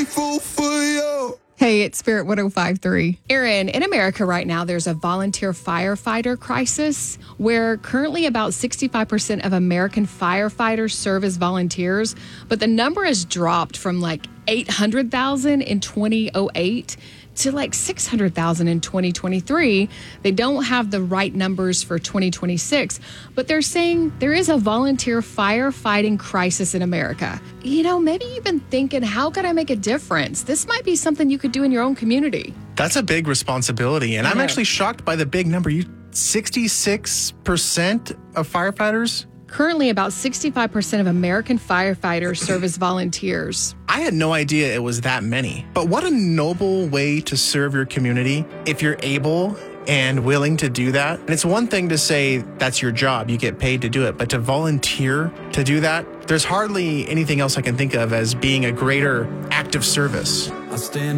grateful for you. Hey, it's Spirit 105.3. Aaron, in America right now, there's a volunteer firefighter crisis where currently about 65% of American firefighters serve as volunteers, but the number has dropped from like 800,000 in 2008 to like 600,000 in 2023. They don't have the right numbers for 2026, but they're saying there is a volunteer firefighting crisis in America. You know, maybe you've been thinking, how can I make a difference? This might be something you could do in your own community. That's a big responsibility, and I'm actually shocked by the big number. 66% of firefighters? Currently, about 65% of American firefighters serve as volunteers. I had no idea it was that many. But what a noble way to serve your community if you're able and willing to do that. And it's one thing to say that's your job, you get paid to do it, but to volunteer to do that, there's hardly anything else I can think of as being a greater act of service. I stand